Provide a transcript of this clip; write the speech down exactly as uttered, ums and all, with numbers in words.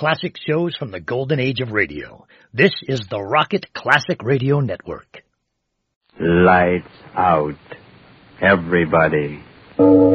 classic shows from the golden age of radio. This is the Rocket Classic Radio Network. Lights out, everybody.